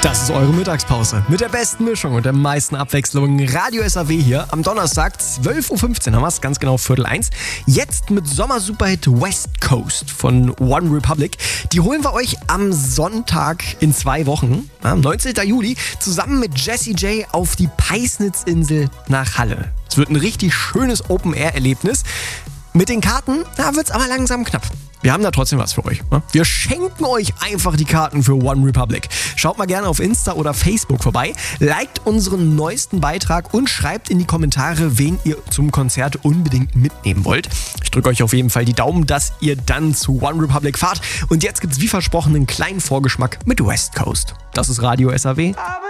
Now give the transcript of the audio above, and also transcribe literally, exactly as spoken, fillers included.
Das ist eure Mittagspause mit der besten Mischung und der meisten Abwechslung. Radio S A W hier am Donnerstag, zwölf Uhr fünfzehn haben wir es, ganz genau Viertel eins. Jetzt mit Sommersuperhit West Coast von One Republic. Die holen wir euch am Sonntag in zwei Wochen, am neunzehnten Juli, zusammen mit Jessie J auf die Peisnitzinsel nach Halle. Es wird ein richtig schönes Open-Air-Erlebnis. Mit den Karten, da wird es aber langsam knapp. Wir haben da trotzdem was für euch. Ne? Wir schenken euch einfach die Karten für One Republic. Schaut mal gerne auf Insta oder Facebook vorbei, liked unseren neuesten Beitrag und schreibt in die Kommentare, wen ihr zum Konzert unbedingt mitnehmen wollt. Ich drücke euch auf jeden Fall die Daumen, dass ihr dann zu One Republic fahrt. Und jetzt gibt's wie versprochen einen kleinen Vorgeschmack mit West Coast. Das ist Radio S A W.